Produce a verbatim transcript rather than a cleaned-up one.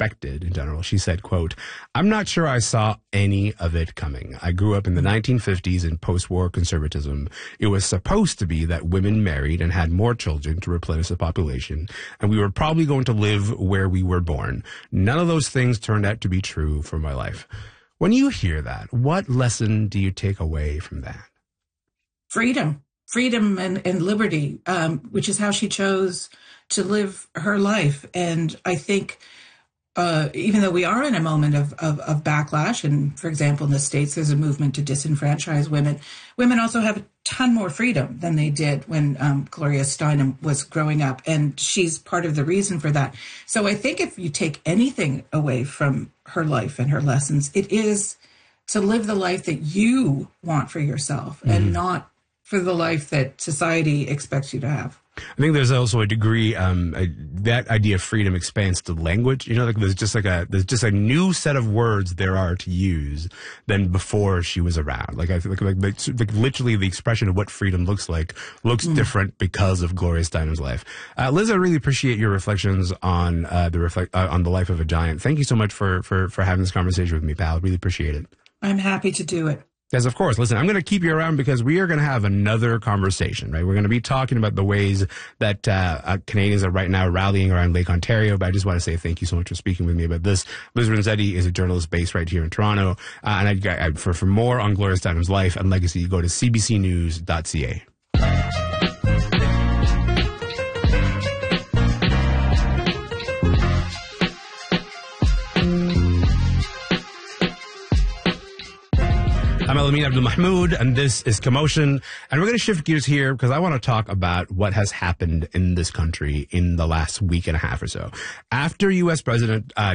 expected in general. She said, quote, "I'm not sure I saw any of it coming. I grew up in the nineteen fifties in post-war conservatism. It was supposed to be that women married and had more children to replenish the population, and we were probably going to live where we were born. None of those things turned out to be true for my life." When you hear that, what lesson do you take away from that? Freedom. Freedom and, and liberty, um, which is how she chose to live her life. And I think uh, even though we are in a moment of, of, of backlash, and for example, in the States, there's a movement to disenfranchise women, women also have a ton more freedom than they did when um, Gloria Steinem was growing up. And she's part of the reason for that. So I think if you take anything away from her life and her lessons, it is to live the life that you want for yourself, mm-hmm. and not for the life that society expects you to have. I think there's also a degree, um, a, that idea of freedom expands to language. You know, like there's just like a, there's just a new set of words there are to use than before she was around. Like I feel like, like, like, like literally the expression of what freedom looks like looks mm. different because of Gloria Steinem's life. Uh, Liz, I really appreciate your reflections on, uh, the reflect, uh, on the life of a giant. Thank you so much for, for, for having this conversation with me, pal. Really appreciate it. I'm happy to do it. Yes, of course. Listen, I'm going to keep you around because we are going to have another conversation, right? We're going to be talking about the ways that uh, uh, Canadians are right now rallying around Lake Ontario. But I just want to say thank you so much for speaking with me about this. Liz Renzetti is a journalist based right here in Toronto. Uh, and I, I, for, for more on Gloria Steinem's life and legacy, go to c b c news dot c a. I'm Alameen Abdul Mahmoud, and this is Commotion. And we're going to shift gears here because I want to talk about what has happened in this country in the last week and a half or so. After U S President uh,